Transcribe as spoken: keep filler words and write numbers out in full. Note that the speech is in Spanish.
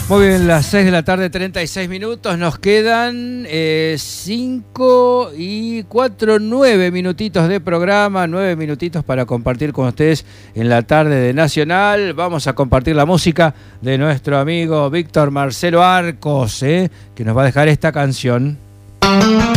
Muy bien, las seis de la tarde, treinta y seis minutos. Nos quedan eh, cinco y cuatro, nueve minutitos de programa, nueve minutitos para compartir con ustedes en la tarde de Nacional. Vamos a compartir la música de nuestro amigo Víctor Marcelo Arcos, eh, que nos va a dejar esta canción.